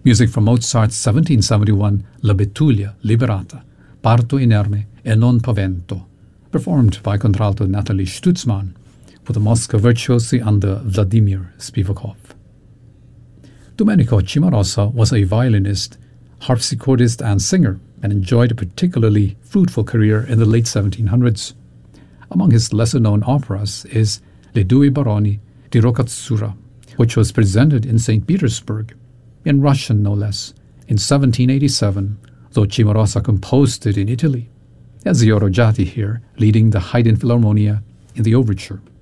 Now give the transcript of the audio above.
Music from Mozart's 1771 La Betulia Liberata, Parto inerme e non pavento, performed by contralto Natalie Stutzmann, with the Moscow virtuosi under Vladimir Spivakov. Domenico Cimarosa was a violinist, harpsichordist, and singer, and enjoyed a particularly fruitful career in the late 1700s. Among his lesser-known operas is Le Due Baroni di Roccazzura, which was presented in St. Petersburg, in Russian no less, in 1787, though Cimarosa composed it in Italy, as Giorgio Giatti here leading the Haydn Philharmonia in the overture.